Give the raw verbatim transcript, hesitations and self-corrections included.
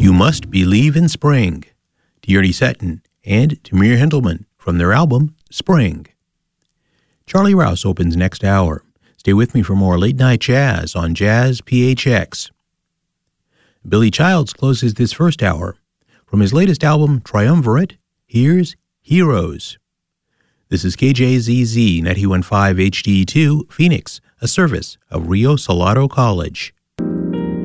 You Must Believe in Spring, Tierney Seton and Tamir Hendelman from their album Spring. Charlie Rouse opens next hour. Stay with me for more late-night jazz on Jazz P H X. Billy Childs closes this first hour. From his latest album, Triumvirate, here's Heroes. This is K J Z Z ninety-one point five H D two, Phoenix, a service of Rio Salado College.